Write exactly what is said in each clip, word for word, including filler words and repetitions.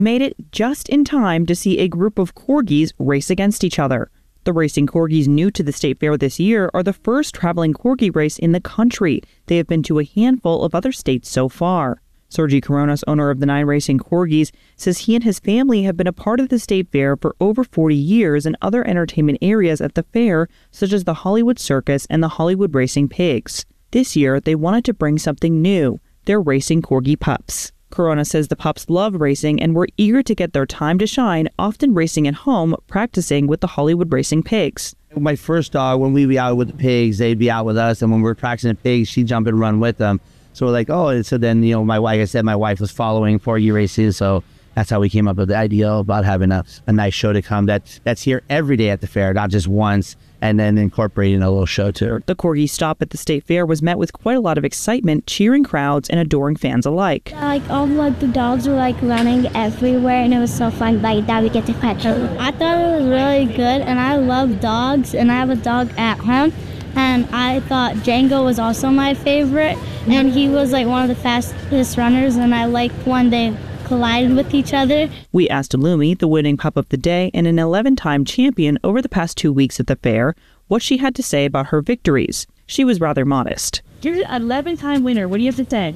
made it just in time to see a group of corgis race against each other. The racing corgis new to the state fair this year are the first traveling corgi race in the country. They have been to a handful of other states so far. Sergi Coronas, owner of the nine racing corgis, says he and his family have been a part of the state fair for over forty years in other entertainment areas at the fair, such as the Hollywood Circus and the Hollywood Racing Pigs. This year, they wanted to bring something new, their racing corgi pups. Corona says the pups love racing and were eager to get their time to shine, often racing at home, practicing with the Hollywood Racing Pigs. My first dog, when we'd be out with the pigs, they'd be out with us, and when we were practicing the pigs, she'd jump and run with them. So we're like, oh, and so then, you know, my like I said, my wife was following corgi races, so that's how we came up with the idea about having a, a nice show to come that that's here every day at the fair, not just once, and then incorporating a little show too. The corgi stop at the state fair was met with quite a lot of excitement, cheering crowds and adoring fans alike. Like all like the dogs were like running everywhere, and it was so fun. Like that we get to pet them. I thought it was really good, and I love dogs, and I have a dog at home. And I thought Django was also my favorite, and he was like one of the fastest runners, and I liked when they collided with each other. We asked Lumi, the winning pup of the day and an eleven-time champion over the past two weeks at the fair, what she had to say about her victories. She was rather modest. You're an eleven-time winner. What do you have to say?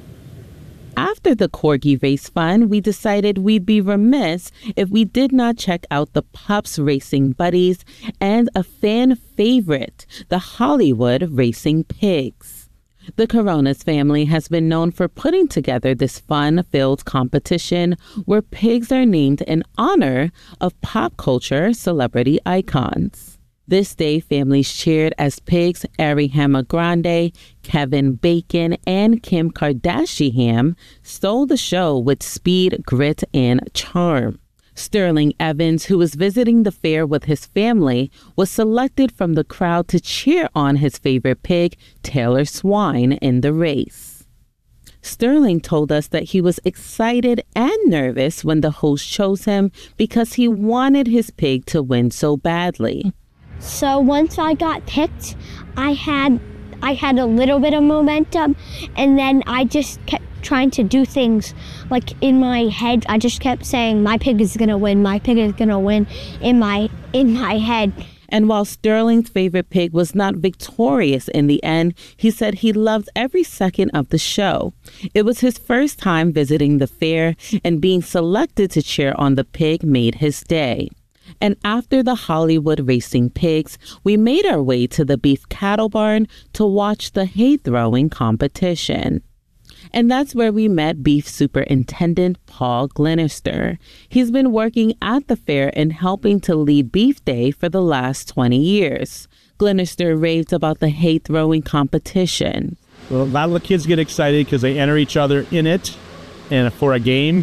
After the corgi race fun, we decided we'd be remiss if we did not check out the pups racing buddies and a fan favorite, the Hollywood Racing Pigs. The Coronas family has been known for putting together this fun-filled competition where pigs are named in honor of pop culture celebrity icons. This day, families cheered as pigs Ariana Grande, Kevin Bacon, and Kim Kardashian stole the show with speed, grit, and charm. Sterling Evans, who was visiting the fair with his family, was selected from the crowd to cheer on his favorite pig, Taylor Swine, in the race. Sterling told us that he was excited and nervous when the host chose him because he wanted his pig to win so badly. So once I got picked, I had I had a little bit of momentum, and then I just kept trying to do things like in my head. I just kept saying, my pig is gonna win, my pig is gonna win in my in my head. And while Sterling's favorite pig was not victorious in the end, he said he loved every second of the show. It was his first time visiting the fair, and being selected to cheer on the pig made his day. And after the Hollywood Racing Pigs, we made our way to the beef cattle barn to watch the hay throwing competition. And that's where we met Beef Superintendent Paul Glenister. He's been working at the fair and helping to lead Beef Day for the last twenty years. Glenister raved about the hay throwing competition. Well, a lot of the kids get excited because they enter each other in it and for a game.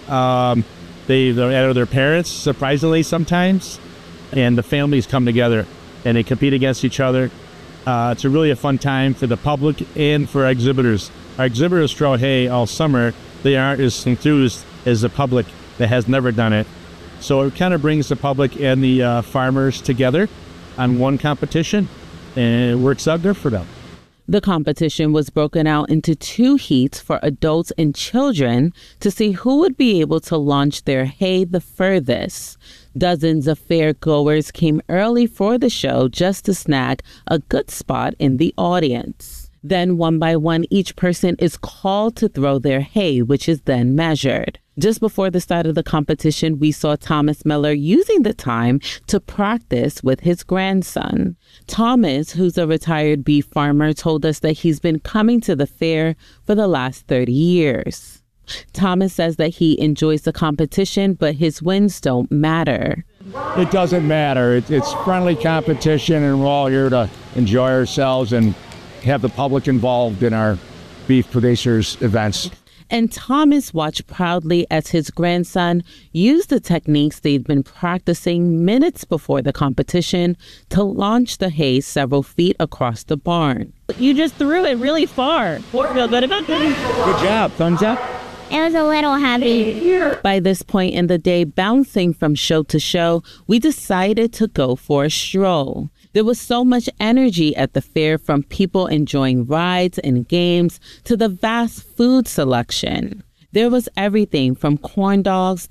Um, They enter their parents, surprisingly, sometimes, and the families come together and they compete against each other. Uh, it's a really a fun time for the public and for our exhibitors. Our exhibitors throw hay all summer. They aren't as enthused as the public that has never done it. So it kind of brings the public and the uh, farmers together on one competition, and it works out good for them. The competition was broken out into two heats for adults and children to see who would be able to launch their hay the furthest. Dozens of fair goers came early for the show just to snag a good spot in the audience. Then one by one, each person is called to throw their hay, which is then measured. Just before the start of the competition, we saw Thomas Miller using the time to practice with his grandson. Thomas, who's a retired beef farmer, told us that he's been coming to the fair for the last thirty years. Thomas says that he enjoys the competition, but his wins don't matter. It doesn't matter. It, it's friendly competition, and we're all here to enjoy ourselves and have the public involved in our beef producers events. And Thomas watched proudly as his grandson used the techniques they'd been practicing minutes before the competition to launch the hay several feet across the barn. You just threw it really far. Feel good about that? Good job. Thumbs up. It was a little heavy. By this point in the day, bouncing from show to show, we decided to go for a stroll. There was so much energy at the fair, from people enjoying rides and games to the vast food selection. There was everything from corn dogs